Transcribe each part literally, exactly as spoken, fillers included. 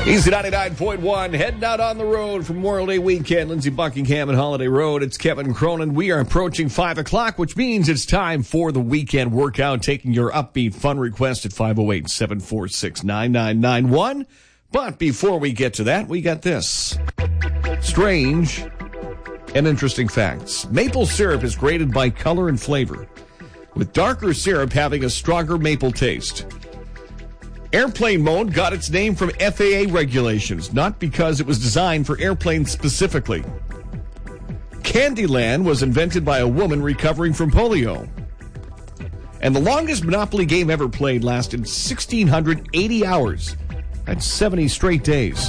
Easy ninety-nine point one, heading out on the road for Memorial Day weekend. Lindsey Buckingham and Holiday Road. It's Kevin Cronin. We are approaching five o'clock, which means it's time for the weekend workout. Taking your upbeat fun request at five oh eight, seven four six, nine nine nine one. But before we get to that, we got this. Strange and interesting facts. Maple syrup is graded by color and flavor, with darker syrup having a stronger maple taste. Airplane mode got its name from F A A regulations, not because it was designed for airplanes specifically. Candyland was invented by a woman recovering from polio. And the longest Monopoly game ever played lasted one thousand six hundred eighty hours. That's seventy straight days.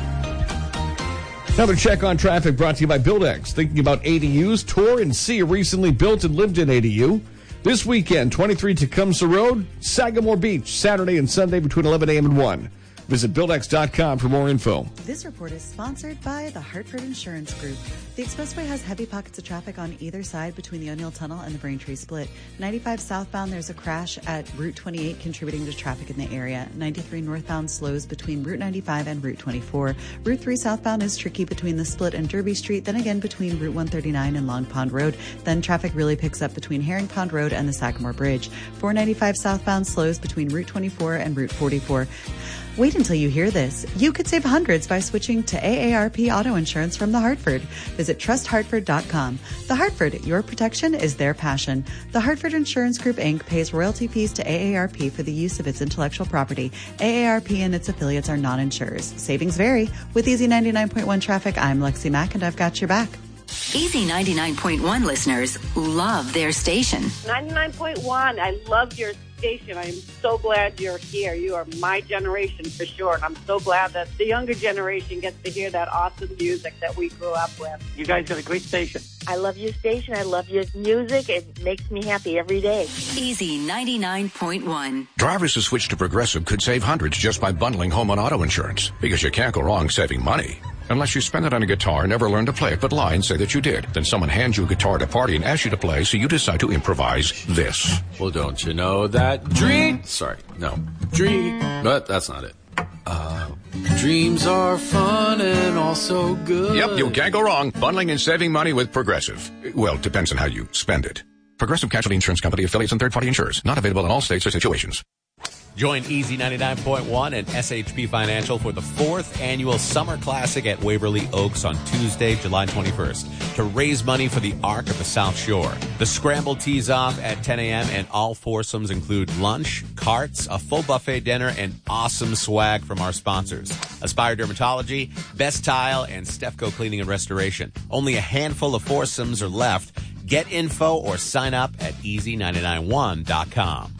Another check on traffic brought to you by BuildX. Thinking about A D Us? Tor and Sia recently built and lived in A D U. This weekend, twenty-three Tecumseh Road, Sagamore Beach, Saturday and Sunday between eleven a.m. and one. Visit build x dot com for more info. This report is sponsored by the Hartford Insurance Group. The expressway has heavy pockets of traffic on either side between the O'Neill Tunnel and the Braintree Split. ninety-five southbound, there's a crash at Route twenty-eight contributing to traffic in the area. ninety-three northbound slows between Route ninety-five and Route twenty-four. Route three southbound is tricky between the Split and Derby Street, then again between Route one thirty-nine and Long Pond Road. Then traffic really picks up between Herring Pond Road and the Sagamore Bridge. four ninety-five southbound slows between Route twenty-four and Route forty-four. Wait until you hear this. You could save hundreds by switching to A A R P Auto Insurance from The Hartford. Visit trust hartford dot com. The Hartford, your protection is their passion. The Hartford Insurance Group, Incorporated pays royalty fees to A A R P for the use of its intellectual property. A A R P and its affiliates are non-insurers. Savings vary. With Easy ninety-nine point one traffic, I'm Lexi Mack, and I've got your back. Easy ninety-nine point one listeners love their station. ninety-nine point one, I love your station. I am so glad you're here. You are my generation for sure. And I'm so glad that the younger generation gets to hear that awesome music that we grew up with. You guys got a great station. I love your station. I love your music. It makes me happy every day. Easy ninety-nine point one. Drivers who switch to Progressive could save hundreds just by bundling home and auto insurance. Because you can't go wrong saving money. Unless you spend it on a guitar, never learn to play it, but lie and say that you did. Then someone hands you a guitar at a party and asks you to play, so you decide to improvise this. Well, don't you know that dream... Sorry, no. Dream... But that's not it. Uh, dreams are fun and also good. Yep, you can't go wrong. Bundling and saving money with Progressive. Well, it depends on how you spend it. Progressive Casualty Insurance Company, affiliates, and third-party insurers. Not available in all states or situations. Join Easy ninety-nine point one and S H P Financial for the fourth annual Summer Classic at Waverly Oaks on Tuesday, July twenty-first, to raise money for the Arc of the South Shore. The scramble tees off at ten a.m. and all foursomes include lunch, carts, a full buffet dinner, and awesome swag from our sponsors: Aspire Dermatology, Best Tile, and Stefco Cleaning and Restoration. Only a handful of foursomes are left. Get info or sign up at easy nine nine one dot com.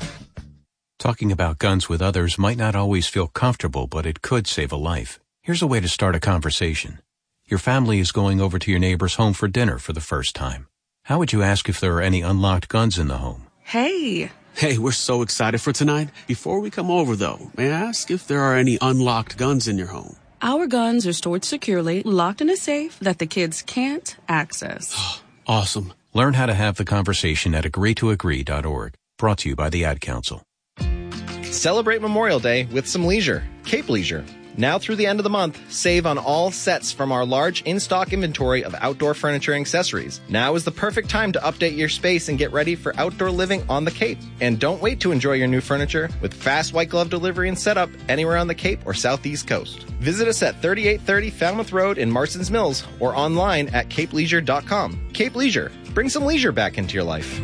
Talking about guns with others might not always feel comfortable, but it could save a life. Here's a way to start a conversation. Your family is going over to your neighbor's home for dinner for the first time. How would you ask if there are any unlocked guns in the home? Hey. Hey, we're so excited for tonight. Before we come over, though, may I ask if there are any unlocked guns in your home? Our guns are stored securely, locked in a safe that the kids can't access. Awesome. Learn how to have the conversation at agree to agree dot org. Brought to you by the Ad Council. Celebrate Memorial Day with some leisure. Cape Leisure. Now through the end of the month, save on all sets from our large in-stock inventory of outdoor furniture and accessories. Now is the perfect time to update your space and get ready for outdoor living on the Cape. And don't wait to enjoy your new furniture with fast white glove delivery and setup anywhere on the Cape or Southeast Coast. Visit us at thirty-eight thirty Falmouth Road in Marston's Mills or online at cape leisure dot com. Cape Leisure. Bring some leisure back into your life.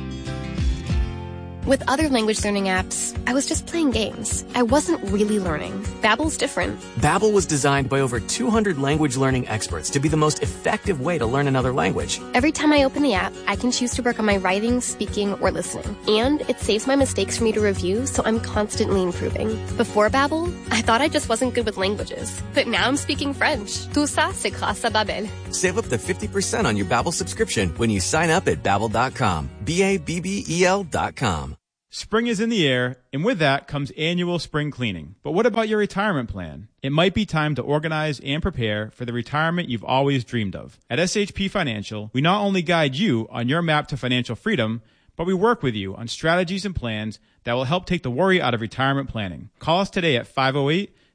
With other language learning apps, I was just playing games. I wasn't really learning. Babbel's different. Babbel was designed by over two hundred language learning experts to be the most effective way to learn another language. Every time I open the app, I can choose to work on my writing, speaking, or listening. And it saves my mistakes for me to review, so I'm constantly improving. Before Babbel, I thought I just wasn't good with languages. But now I'm speaking French. Tout ça, c'est grâce à Babbel. Save up to fifty percent on your Babbel subscription when you sign up at babbel dot com. B A B B E L dot com. Spring is in the air, and with that comes annual spring cleaning. But what about your retirement plan? It might be time to organize and prepare for the retirement you've always dreamed of. At S H P Financial, we not only guide you on your map to financial freedom, but we work with you on strategies and plans that will help take the worry out of retirement planning. Call us today at five oh eight,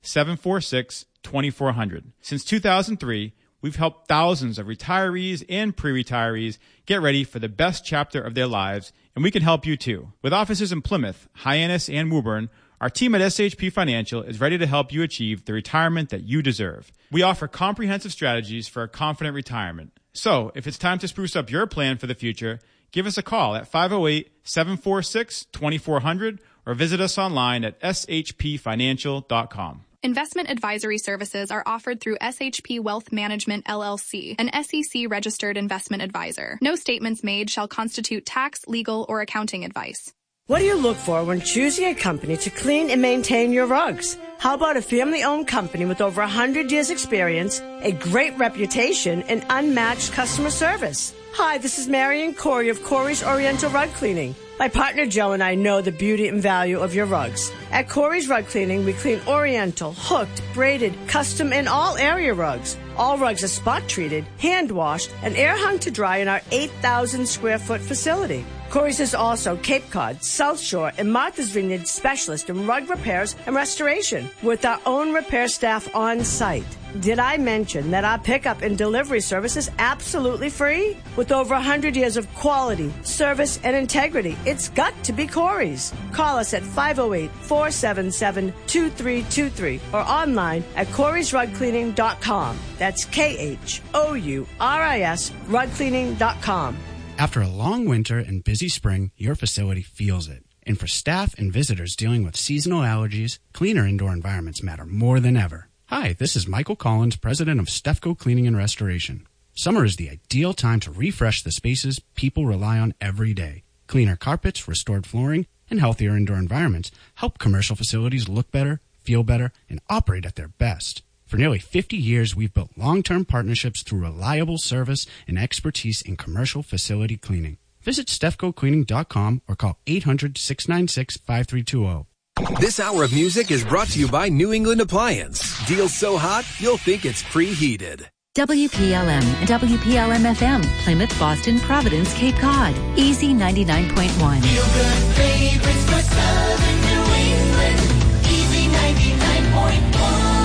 seven four six, two four zero zero. Since two thousand three, we've helped thousands of retirees and pre-retirees get ready for the best chapter of their lives, and we can help you too. With offices in Plymouth, Hyannis, and Woburn, our team at S H P Financial is ready to help you achieve the retirement that you deserve. We offer comprehensive strategies for a confident retirement. So, if it's time to spruce up your plan for the future, give us a call at five oh eight, seven four six, two four zero zero or visit us online at s h p financial dot com. Investment advisory services are offered through S H P Wealth Management, L L C, an S E C-registered investment advisor. No statements made shall constitute tax, legal, or accounting advice. What do you look for when choosing a company to clean and maintain your rugs? How about a family-owned company with over one hundred years experience, a great reputation, and unmatched customer service? Hi, this is Marion Corey of Corey's Oriental Rug Cleaning. My partner Joe and I know the beauty and value of your rugs. At Corey's Rug Cleaning, we clean Oriental, hooked, braided, custom, and all area rugs. All rugs are spot treated, hand washed, and air hung to dry in our eight thousand square foot facility. Corey's is also Cape Cod, South Shore, and Martha's Vineyard specialist in rug repairs and restoration with our own repair staff on site. Did I mention that our pickup and delivery service is absolutely free? With over one hundred years of quality, service, and integrity, it's got to be Corey's. Call us at five oh eight, four seven seven, two three two three or online at corey's rug cleaning dot com. That's K H O U R I S rug cleaning dot com. After a long winter and busy spring, your facility feels it. And for staff and visitors dealing with seasonal allergies, cleaner indoor environments matter more than ever. Hi, this is Michael Collins, president of Stefco Cleaning and Restoration. Summer is the ideal time to refresh the spaces people rely on every day. Cleaner carpets, restored flooring, and healthier indoor environments help commercial facilities look better, feel better, and operate at their best. For nearly fifty years, we've built long-term partnerships through reliable service and expertise in commercial facility cleaning. Visit stefco cleaning dot com or call eight hundred, six nine six, five three two zero. This hour of music is brought to you by New England Appliance. Deals so hot, you'll think it's preheated. W P L M and W P L M F M, Plymouth, Boston, Providence, Cape Cod. Easy ninety-nine point one. Feel good favorites for Southern New England. Easy ninety-nine point one.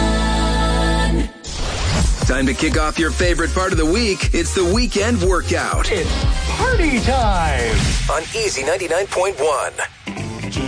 Time to kick off your favorite part of the week. It's the weekend workout. It's party time on Easy ninety-nine point one.